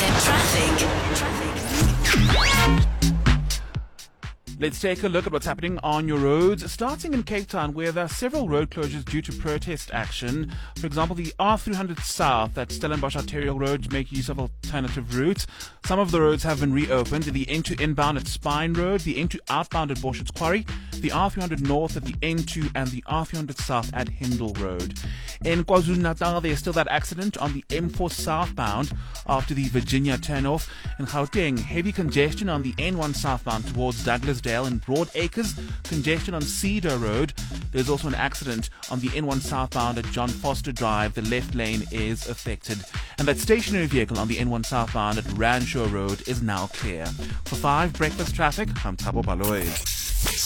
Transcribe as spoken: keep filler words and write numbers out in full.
F M traffic. Let's take a look at what's happening on your roads, starting in Cape Town, where there are several road closures due to protest action. For example, the R three hundred South at Stellenbosch Arterial Road make use of alternative routes. Some of the roads have been reopened. The N two inbound at Spine Road, the N two outbound at Boshett's Quarry, the R three hundred North at the N two, and the R three hundred South at Hindle Road. In KwaZulu-Natal, there's still that accident on the M four southbound after the Virginia turnoff. In Gauteng, heavy congestion on the N one southbound towards Douglasdale and Broad Acres, congestion on Cedar Road. There's also an accident on the N one southbound at John Foster Drive. The left lane is affected. And that stationary vehicle on the N one southbound at Ranshaw Road is now clear. For five Breakfast Traffic, I'm Thabo Baloyi.